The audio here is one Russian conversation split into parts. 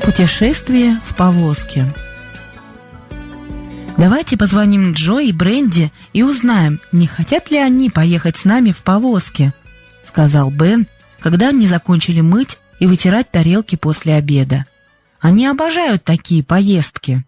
Путешествие в повозке. «Давайте позвоним Джо и Бренди и узнаем, не хотят ли они поехать с нами в повозке», — сказал Бен, когда они закончили мыть и вытирать тарелки после обеда. «Они обожают такие поездки».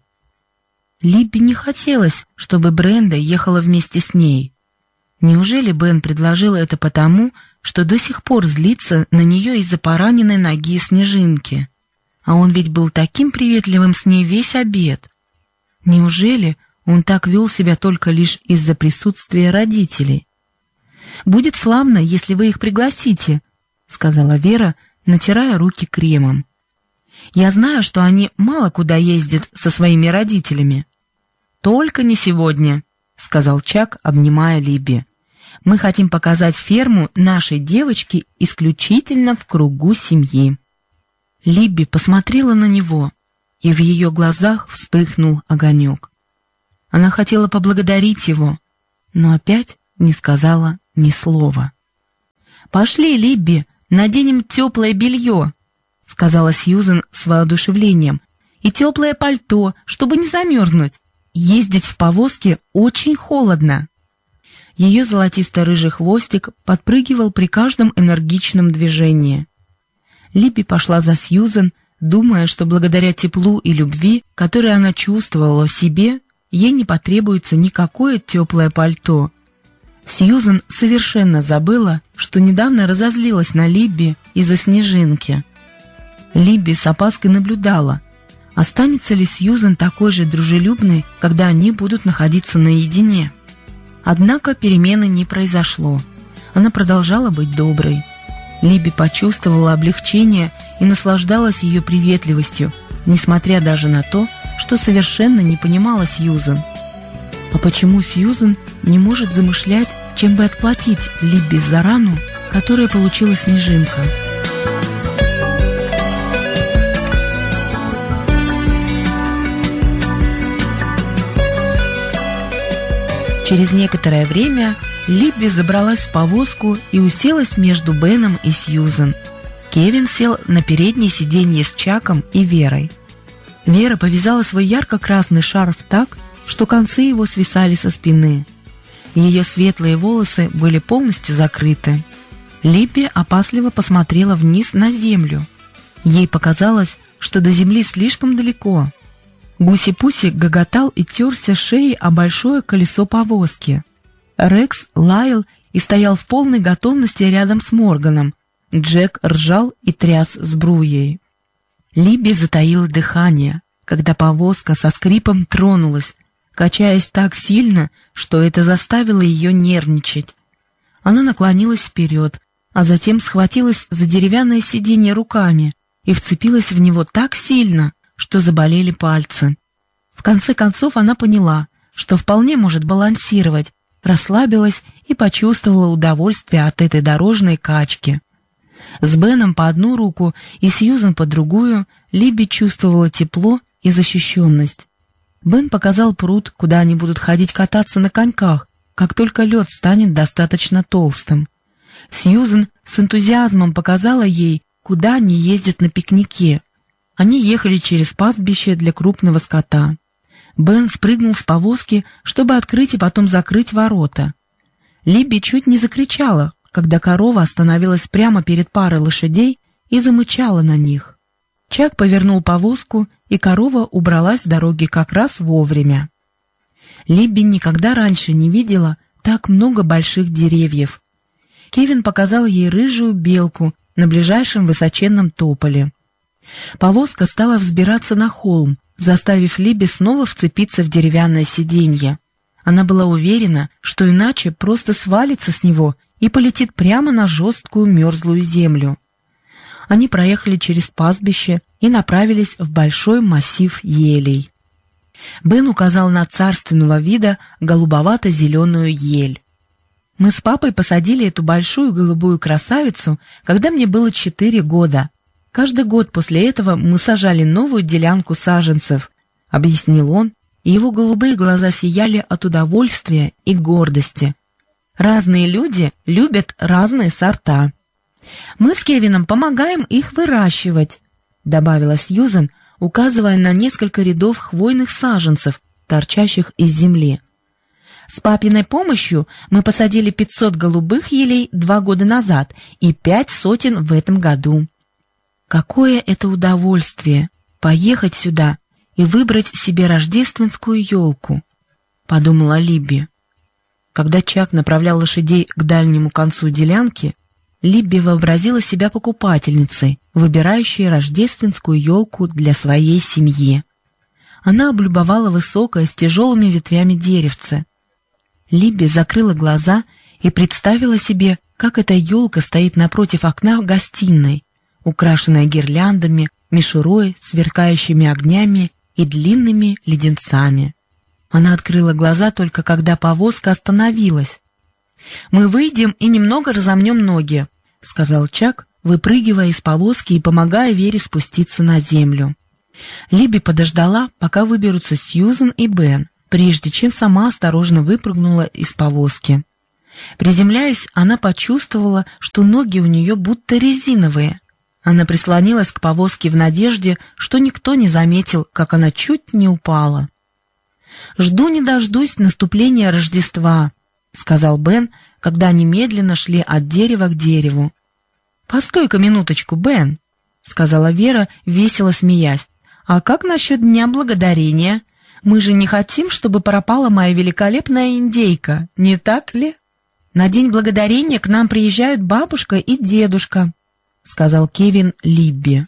Либби не хотелось, чтобы Бренда ехала вместе с ней. Неужели Бен предложил это потому, что до сих пор злится на нее из-за пораненной ноги Снежинки? А он ведь был таким приветливым с ней весь обед. Неужели он так вел себя только лишь из-за присутствия родителей? «Будет славно, если вы их пригласите», — сказала Вера, натирая руки кремом. «Я знаю, что они мало куда ездят со своими родителями». «Только не сегодня», — сказал Чак, обнимая Либби. «Мы хотим показать ферму нашей девочки исключительно в кругу семьи». Либби посмотрела на него, и в ее глазах вспыхнул огонек. Она хотела поблагодарить его, но опять не сказала ни слова. «Пошли, Либби, наденем теплое белье», — сказала Сьюзен с воодушевлением, «и теплое пальто, чтобы не замерзнуть. Ездить в повозке очень холодно». Ее золотисто-рыжий хвостик подпрыгивал при каждом энергичном движении. Либби пошла за Сьюзен, думая, что благодаря теплу и любви, которые она чувствовала в себе, ей не потребуется никакое теплое пальто. Сьюзен совершенно забыла, что недавно разозлилась на Либби из-за Снежинки. Либби с опаской наблюдала, останется ли Сьюзен такой же дружелюбной, когда они будут находиться наедине. Однако перемены не произошло. Она продолжала быть доброй. Либби почувствовала облегчение и наслаждалась ее приветливостью, несмотря даже на то, что совершенно не понимала Сьюзен. А почему Сьюзен не может замышлять, чем бы отплатить Либби за рану, которую получила Снежинка? Через некоторое время Либби забралась в повозку и уселась между Беном и Сьюзен. Кевин сел на переднее сиденье с Чаком и Верой. Вера повязала свой ярко-красный шарф так, что концы его свисали со спины. Ее светлые волосы были полностью закрыты. Либби опасливо посмотрела вниз на землю. Ей показалось, что до земли слишком далеко. Гуси-Пуси гоготал и терся шеей о большое колесо повозки. Рекс лаял и стоял в полной готовности рядом с Морганом. Джек ржал и тряс сбруей. Либби затаила дыхание, когда повозка со скрипом тронулась, качаясь так сильно, что это заставило ее нервничать. Она наклонилась вперед, а затем схватилась за деревянное сиденье руками и вцепилась в него так сильно, что заболели пальцы. В конце концов она поняла, что вполне может балансировать, расслабилась и почувствовала удовольствие от этой дорожной качки. С Беном по одну руку и Сьюзен по другую Либби чувствовала тепло и защищенность. Бен показал пруд, куда они будут ходить кататься на коньках, как только лед станет достаточно толстым. Сьюзен с энтузиазмом показала ей, куда они ездят на пикнике. Они ехали через пастбище для крупного скота. Бен спрыгнул с повозки, чтобы открыть и потом закрыть ворота. Либби чуть не закричала, когда корова остановилась прямо перед парой лошадей и замычала на них. Чак повернул повозку, и корова убралась с дороги как раз вовремя. Либби никогда раньше не видела так много больших деревьев. Кевин показал ей рыжую белку на ближайшем высоченном тополе. Повозка стала взбираться на холм, заставив Либби снова вцепиться в деревянное сиденье. Она была уверена, что иначе просто свалится с него и полетит прямо на жесткую мерзлую землю. Они проехали через пастбище и направились в большой массив елей. Бен указал на царственного вида голубовато-зеленую ель. «Мы с папой посадили эту большую голубую красавицу, когда мне было 4 года. Каждый год после этого мы сажали новую делянку саженцев», — объяснил он, и его голубые глаза сияли от удовольствия и гордости. «Разные люди любят разные сорта. Мы с Кевином помогаем их выращивать», — добавила Сьюзен, указывая на несколько рядов хвойных саженцев, торчащих из земли. «С папиной помощью мы посадили 500 голубых елей 2 года назад и 500 в этом году». Какое это удовольствие — поехать сюда и выбрать себе рождественскую елку, — подумала Либби. Когда Чак направлял лошадей к дальнему концу делянки, Либби вообразила себя покупательницей, выбирающей рождественскую елку для своей семьи. Она облюбовала высокое с тяжелыми ветвями деревце. Либби закрыла глаза и представила себе, как эта елка стоит напротив окна в гостиной, украшенная гирляндами, мишурой, сверкающими огнями и длинными леденцами. Она открыла глаза только когда повозка остановилась. «Мы выйдем и немного разомнем ноги», — сказал Чак, выпрыгивая из повозки и помогая Вере спуститься на землю. Либби подождала, пока выберутся Сьюзен и Бен, прежде чем сама осторожно выпрыгнула из повозки. Приземляясь, она почувствовала, что ноги у нее будто резиновые. Она прислонилась к повозке в надежде, что никто не заметил, как она чуть не упала. «Жду не дождусь наступления Рождества», — сказал Бен, когда они медленно шли от дерева к дереву. «Постой-ка минуточку, Бен», — сказала Вера, весело смеясь. «А как насчет Дня Благодарения? Мы же не хотим, чтобы пропала моя великолепная индейка, не так ли? На День Благодарения к нам приезжают бабушка и дедушка», — сказал Кевин Либби.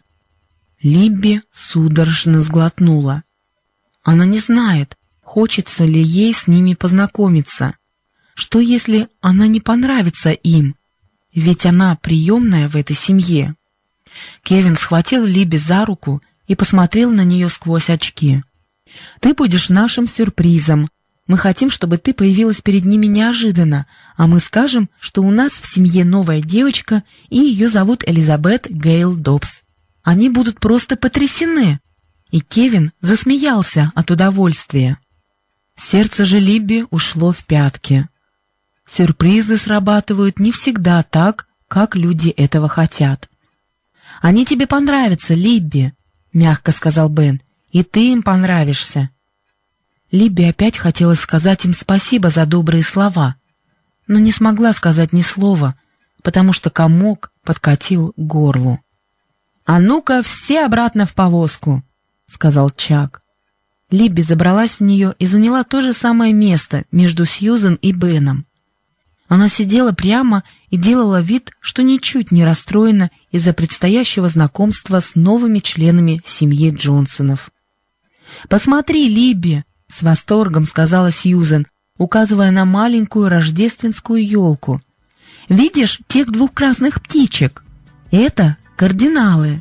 Либби судорожно сглотнула. Она не знает, хочется ли ей с ними познакомиться. Что, если она не понравится им? Ведь она приемная в этой семье. Кевин схватил Либби за руку и посмотрел на нее сквозь очки. «Ты будешь нашим сюрпризом. Мы хотим, чтобы ты появилась перед ними неожиданно, а мы скажем, что у нас в семье новая девочка, и ее зовут Элизабет Гейл Добс. Они будут просто потрясены». И Кевин засмеялся от удовольствия. Сердце же Либби ушло в пятки. Сюрпризы срабатывают не всегда так, как люди этого хотят. «Они тебе понравятся, Либби», — мягко сказал Бен, — «и ты им понравишься». Либби опять хотела сказать им спасибо за добрые слова, но не смогла сказать ни слова, потому что комок подкатил к горлу. «А ну-ка, все обратно в повозку», — сказал Чак. Либби забралась в нее и заняла то же самое место между Сьюзен и Беном. Она сидела прямо и делала вид, что ничуть не расстроена из-за предстоящего знакомства с новыми членами семьи Джонсонов. «Посмотри, Либби!» — с восторгом сказала Сьюзен, указывая на маленькую рождественскую елку. «Видишь тех 2 красных птичек? Это кардиналы».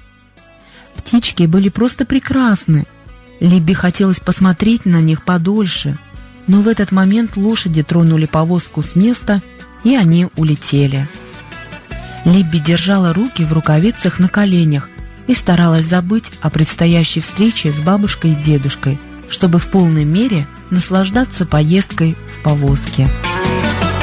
Птички были просто прекрасны. Либби хотелось посмотреть на них подольше, но в этот момент лошади тронули повозку с места, и они улетели. Либби держала руки в рукавицах на коленях и старалась забыть о предстоящей встрече с бабушкой и дедушкой, чтобы в полной мере наслаждаться поездкой в повозке.